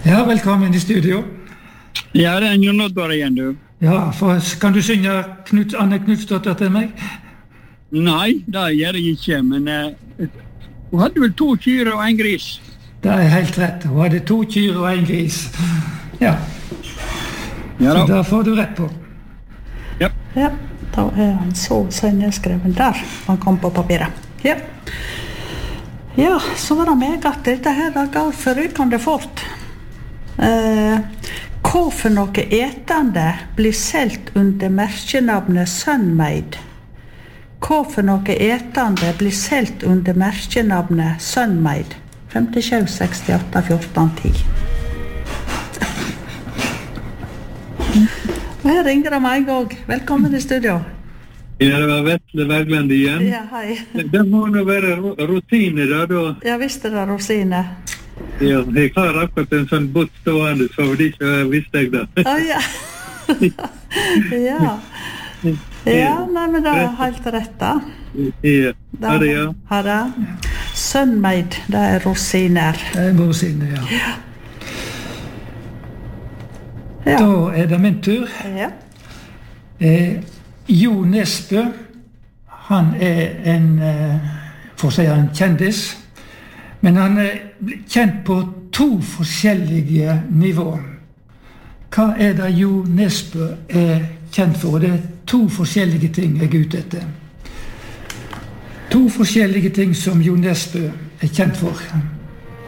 Ja, velkommen I studio. Ja, det en Jon Oddvar igjen, du. Ja, kan du synge Anne Knutsdotter til meg? Nei, det gjør jeg ikke, men hun hadde vel 2 kyr og 1 gris. Det helt rett. Hun hadde 2 kyr og 1 gris. Ja. Ja så da får du rett på. Ja. Ja, da han så nedskreven der. Han kom på papiret. Ja. Ja, så var det meg at dette her da ga forrykende fort. Hva for noe etende blir selt under merkenavnet Sunmaid? Hva for noe etende blir selt under merkenavnet Sunmaid? 57, 68, 14, 10. Og her ringer det meg også. Velkommen I studio. Ja, det var Vetle Bergland igjen. Ja, hei. Det må nå være rutine da. Ja, visst det rosine. Ja, jeg har akkurat en sånn bot stående, så det ikke visste jeg det. Ja. Ja. Ja, nei, men det helt rett da. Ja, det ja. Har det. Sunmaid, det rosiner. Det rosiner, ja. Ja. Da det min tur. Ja. Jo Nesbø, han en, for å si en kjendis, men han kjent på 2 forskjellige nivåer. Hva det Jo Nesbø kjent for? Det 2 forskjellige ting jeg ute etter. 2 forskjellige ting som Jo Nesbø kjent for.